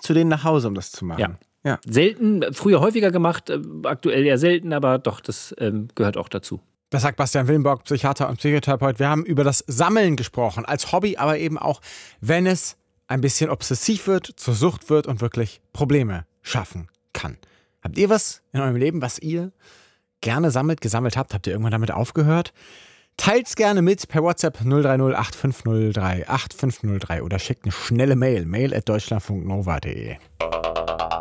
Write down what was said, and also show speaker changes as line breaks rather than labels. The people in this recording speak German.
zu denen nach Hause, um das zu machen.
Ja. Selten, früher häufiger gemacht, aktuell eher selten, aber doch, das gehört auch dazu.
Das sagt Bastian Willenborg, Psychiater und Psychotherapeut. Wir haben über das Sammeln gesprochen, als Hobby, aber eben auch, wenn es ein bisschen obsessiv wird, zur Sucht wird und wirklich Probleme schaffen kann. Habt ihr was in eurem Leben, was ihr gerne gesammelt habt? Habt ihr irgendwann damit aufgehört? Teilt's gerne mit per WhatsApp 030 8503 8503 oder schickt eine schnelle Mail@deutschlandfunknova.de.